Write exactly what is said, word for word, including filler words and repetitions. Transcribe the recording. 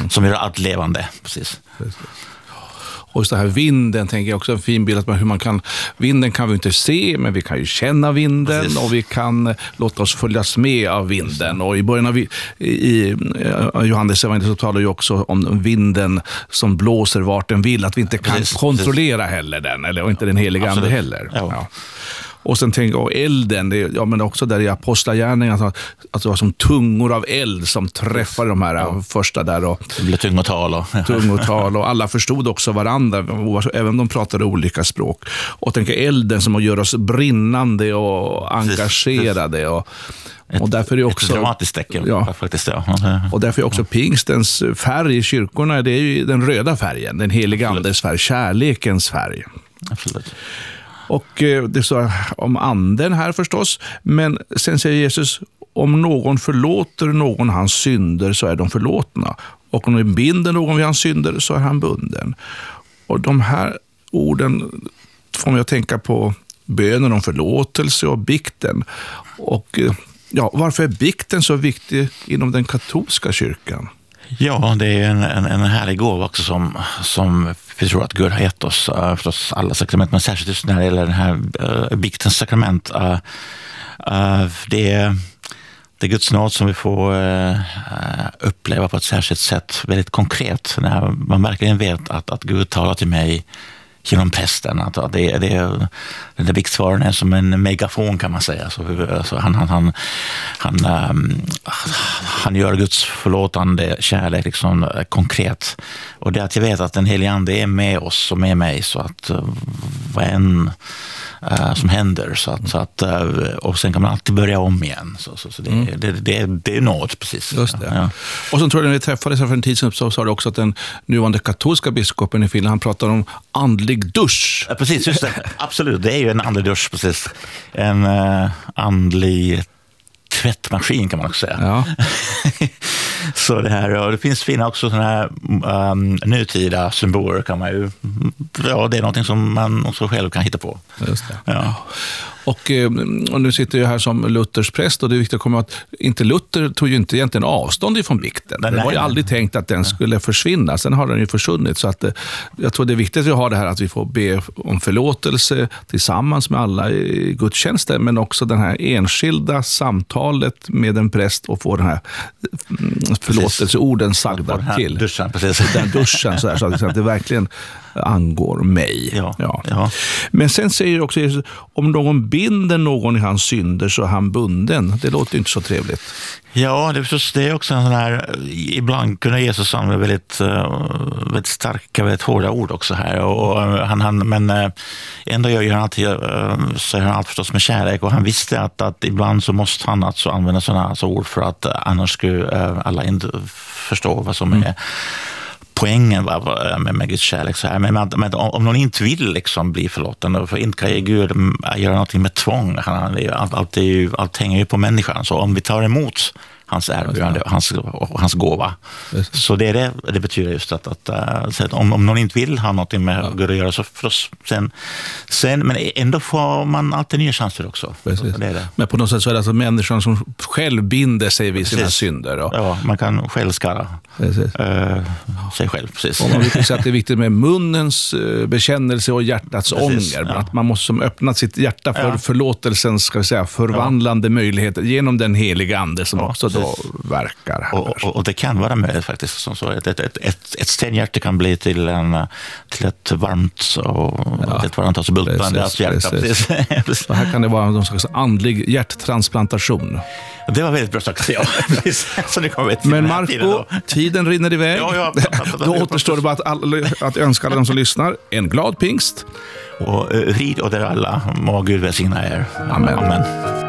mm. som gör allt levande. Precis. Precis. Och just det här vinden tänker jag också en fin bild, att hur man kan, vinden kan vi inte se, men vi kan ju känna vinden. Precis. Och vi kan låta oss följas med av vinden. Och i början av i, i Johannes evangeliet så talar ju också om vinden som blåser vart den vill, att vi inte kan Precis. kontrollera Precis. heller den, eller och inte den heliga ande heller. Ja. Ja. Och sen tänker jag, elden, det, ja, men också där i apostlagärningarna, alltså, alltså det var som tungor av eld som träffade de här ja. första där. Och, det blev tungotal. Och, tungotal och alla förstod också varandra, även om de pratade olika språk. Och tänker elden som att göra oss brinnande och engagerade. Och, ett, och därför är också, ett dramatiskt tecken. Ja, faktiskt, ja. Och därför är också pingstens färg i kyrkorna, det är ju den röda färgen, den heliga andes färg, kärlekens färg. Absolut. Och det står om anden här förstås, men sen säger Jesus, om någon förlåter någon hans synder så är de förlåtna. Och om de binder någon vid hans synder så är han bunden. Och de här orden får man att tänka på bönen om förlåtelse och bikten. Och ja, varför är bikten så viktig inom den katolska kyrkan? Ja, det är en, en, en härlig gåva också som, som vi tror att Gud har gett oss, uh, förstås alla sakrament, men särskilt just när det gäller den här uh, biktens sakrament. Uh, uh, det, är, det är Guds nåd som vi får uh, uppleva på ett särskilt sätt, väldigt konkret, när man verkligen vet att, att Gud talar till mig genom prästen. Att det, det, den där biktsvaren är som en megafon kan man säga. Så, så han, han, han, han, um, han gör Guds förlåtande kärlek liksom, konkret. Och det att jag vet att den helige ande är med oss och med mig, så att uh, vad än uh, som händer. Så att, så att, uh, och sen kan man alltid börja om igen. Så, så, så det, mm. det, det, det är något, precis. Just det. Ja. Och sen tror jag när vi träffades för en tid sedan så sa det också att den nuvarande katolska biskopen i Finland, han pratar om andlig dusch. Ja, precis, just det. Absolut, det är ju en andlig dusch, precis. En uh, andlig tvättmaskin kan man också säga. Ja. Så det här, och det finns fina också såna här um, nutida symboler kan man ju, ja, det är någonting som man också själv kan hitta på. Just det. Ja. Och, och nu sitter jag här som Luthers präst, och det är viktigt att komma att inte Luther tog ju inte egentligen avstånd ifrån bikten. Det var ju aldrig tänkt att den skulle försvinna. Sen har den ju försvunnit, så att jag tror det är viktigt att vi har det här att vi får be om förlåtelse tillsammans med alla i gudstjänsten, men också den här enskilda samtalet med en präst och få den här förlåtelseorden sagda den till. Duschen, precis. Den duschen, så, här, så att det verkligen angår mig. Ja, ja. Ja. Men sen säger också Jesus, om någon binder någon i hans synder så är han bunden. Det låter inte så trevligt. Ja, det är, förstås, det är också en sån här, ibland kunde Jesus använda väldigt, väldigt starka, väldigt hårda ord också här. Och han, han, men ändå gör han alltid, så han allt förstås med kärlek, och han visste att, att ibland så måste han alltså använda sådana alltså ord, för att annars skulle alla inte förstå vad som är mm. poängen var med, med Guds kärlek. Så här. Men, men, men om någon inte vill liksom bli förlåten, för inte kan ju Gud göra någonting med tvång. Han, allt, allt, är ju, allt hänger ju på människan. Så om vi tar emot hans erbjudande och hans, och hans gåva. Just. Så det är det, det betyder just att, att, att om, om någon inte vill ha någonting med ja. Gud att göra, så förstås, sen, sen, men ändå får man alltid nya chanser också. Det är det. Men på något sätt så är det alltså människan som själv binder sig vid sina precis. synder. Och... Ja, man kan själv skara uh, sig själv. Precis. Och man vill säga att det är viktigt med munnens bekännelse och hjärtats precis. ånger. Ja. Att man måste som öppna sitt hjärta för ja. förlåtelsens, ska vi säga, förvandlande ja. möjligheter genom den heliga ande som ja. också då verkar här. Och, och, och det kan vara möjligt faktiskt. Som så ett, ett, ett, ett, ett stenhjärta kan bli till, en, till ett varmt och ja. ett varmt, alltså bultande hjärta. Precis. Så här kan det vara någon slags andlig hjärttransplantation. Det var väldigt bra sagt, ja. Så nu kommer vi till men Marco, tiden rinner iväg. Ja, ja, då återstår det bara att, all, att önska alla de som lyssnar en glad pingst. Och uh, rid och där alla, må Gud välsigna er. Amen. Amen.